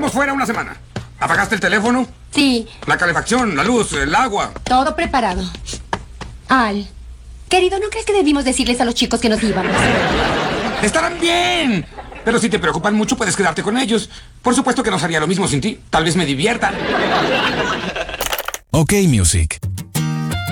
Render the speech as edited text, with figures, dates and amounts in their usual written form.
Estaremos fuera una semana. ¿Apagaste el teléfono? Sí. La calefacción, la luz, el agua. Todo preparado. Al, querido, ¿no crees que debimos decirles a los chicos que nos íbamos? ¡Estarán bien! Pero si te preocupan mucho, puedes quedarte con ellos. Por supuesto que no haría lo mismo sin ti. Tal vez me divierta. OK Music.